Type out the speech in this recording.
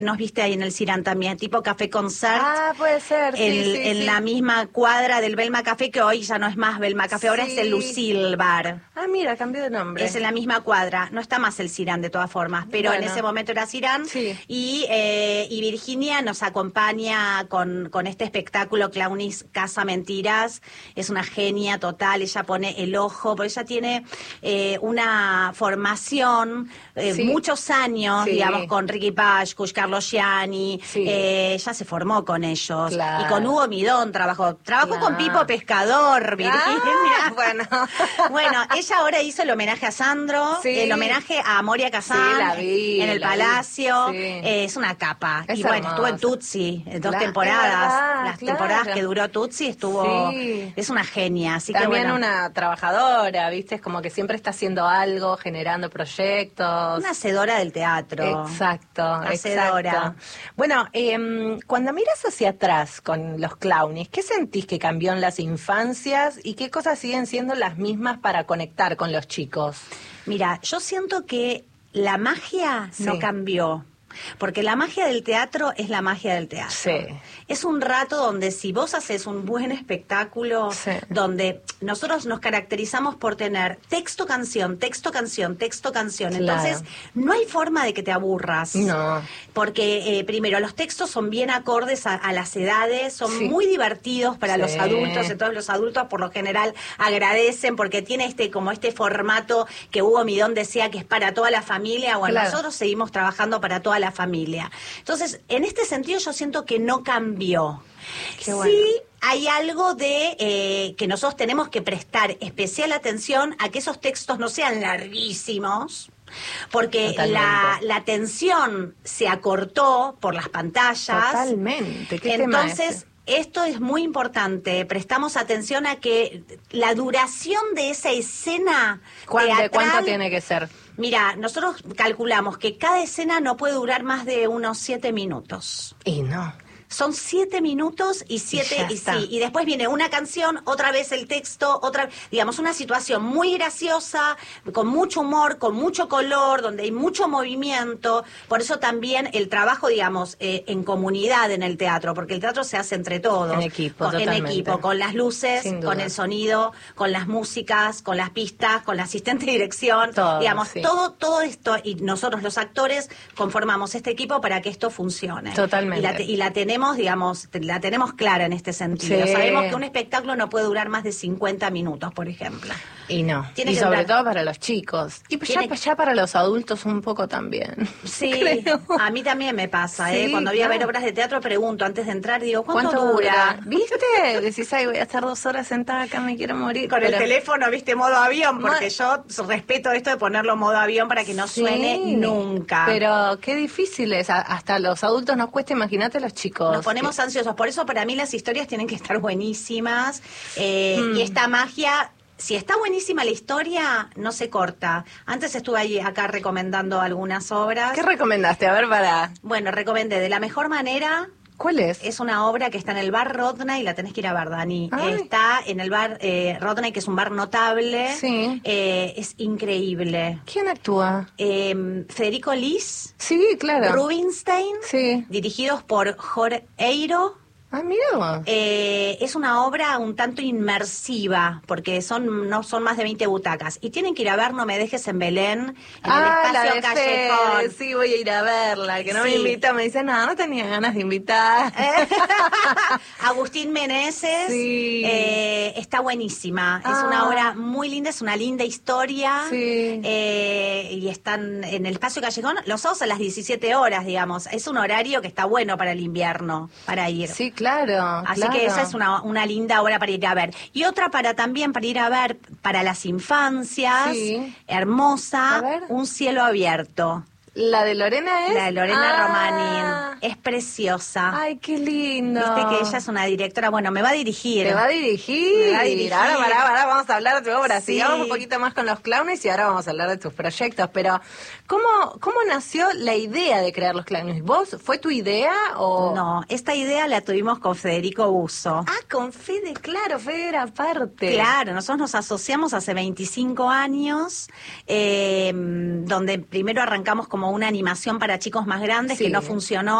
nos viste ahí en el Cirán también, tipo Café Concert. Ah, puede ser, En la misma cuadra del Belma Café, que hoy ya no es más Belma Café, ahora es el Lucille Bar. Ah, mira, cambió de nombre. Es en la misma cuadra, no está más el Cirán de todas formas, pero en ese momento era Cirán. Sí. Y Virginia nos acompaña con este espectáculo Clownis Casa Mentiras. Es una genia total, ella pone el ojo, porque ella tiene una formación, muchos años, digamos, con Ricky Pashkush, Carlos Gianni, ella se formó con ellos. Claro. Y con Hugo Midón trabajó con Pipo Pescador, Virginia. Bueno, ella ahora hizo el homenaje a Sandro, el homenaje a Moria Kazan en el Palacio. Es una capa. Es y bueno, hermoso. estuvo en Tutsi 2 temporadas. Las temporadas que duró Tutsi estuvo... Es una genia. Así también que, una trabajadora, ¿viste? Es como que siempre está haciendo algo, generando proyectos. Una hacedora del teatro. Exacto, hacedora. Bueno, cuando miras hacia atrás con los Clownis, ¿qué sentís que cambió en las infancias y qué cosas siguen siendo las mismas para conectar con los chicos? Mira, yo siento que la magia no cambió. Porque la magia del teatro es la magia del teatro. Sí. Es un rato donde si vos haces un buen espectáculo, donde nosotros nos caracterizamos por tener texto, canción, texto, canción, texto, canción. Claro. Entonces, no hay forma de que te aburras. No. Porque, primero, los textos son bien acordes a las edades, son muy divertidos para los adultos. Entonces, los adultos, por lo general, agradecen porque tiene como este formato que Hugo Midón decía que es para toda la familia. Bueno, nosotros seguimos trabajando para toda la familia. Entonces, en este sentido yo siento que no cambió. Qué bueno. Sí hay algo de que nosotros tenemos que prestar especial atención a que esos textos no sean larguísimos, porque la atención se acortó por las pantallas. Totalmente. ¿Qué tema es Entonces, esto es muy importante, prestamos atención a que la duración de esa escena teatral, ¿Cuánto tiene que ser? Mira, nosotros calculamos que cada escena no puede durar más de unos 7 minutos. Y no. Son 7 minutos y después viene una canción, otra vez el texto, digamos, una situación muy graciosa, con mucho humor, con mucho color, donde hay mucho movimiento. Por eso también el trabajo, digamos, en comunidad en el teatro, porque el teatro se hace entre todos. En equipo, con las luces, con el sonido, con las músicas, con las pistas, con la asistente de dirección. Digamos, todo esto, y nosotros los actores conformamos este equipo para que esto funcione. Totalmente. Y la tenemos, digamos, la tenemos clara en este sentido. Sabemos que un espectáculo no puede durar más de 50 minutos, por ejemplo. Y no. Y sobre todo para los chicos. Y ya para los adultos un poco también. Sí, a mí también me pasa, Cuando voy a ver obras de teatro pregunto antes de entrar, digo, ¿cuánto dura? ¿Viste? Decís, ay, voy a estar 2 horas sentada acá, me quiero morir. Con el teléfono, ¿viste? Modo avión, porque yo respeto esto de ponerlo modo avión para que no suene nunca. Pero qué difícil es. Hasta los adultos nos cuesta, imagínate a los chicos. Nos ponemos ansiosos. Por eso para mí las historias tienen que estar buenísimas. Y esta magia... Si está buenísima la historia, no se corta. Antes estuve acá recomendando algunas obras. ¿Qué recomendaste? A ver, Bueno, recomendé De la mejor manera. ¿Cuál es? Es una obra que está en el bar Rodney, la tenés que ir a ver, Dani. Ay. Está en el bar Rodney, que es un bar notable. Sí. Es increíble. ¿Quién actúa? Federico Lis. Sí, claro. Rubinstein. Sí. Dirigidos por Jorge Eiro. Ah, mira vos. Es una obra un tanto inmersiva, porque no son más de 20 butacas. Y tienen que ir a ver No me dejes en Belén, en el espacio Callejón. Sí, voy a ir a verla, que no me invita, me dice, no tenía ganas de invitar. Agustín Meneses, está buenísima. Es una obra muy linda, es una linda historia. Sí. Y están en el espacio Callejón los sábados a las 17 horas, digamos. Es un horario que está bueno para el invierno, para ir. Sí, claro. Así que esa es una linda obra para ir a ver. Y otra para ir a ver para las infancias, hermosa, Un cielo abierto. ¿La de Lorena es? La de Lorena Romanin. Es preciosa. Ay, qué lindo. Viste que ella es una directora, bueno, me va a dirigir. ¿Te va a dirigir? Me va a dirigir. Ahora vamos a hablar de tu obra. Sí. Sigamos un poquito más con los Clownis y ahora vamos a hablar de tus proyectos. Pero, ¿cómo nació la idea de crear los Clownis? ¿Vos? ¿Fue tu idea o...? No, esta idea la tuvimos con Federico Busso. Ah, con Fede, claro, Fede era parte. Claro, nosotros nos asociamos hace 25 años, donde primero arrancamos como como una animación para chicos más grandes que no funcionó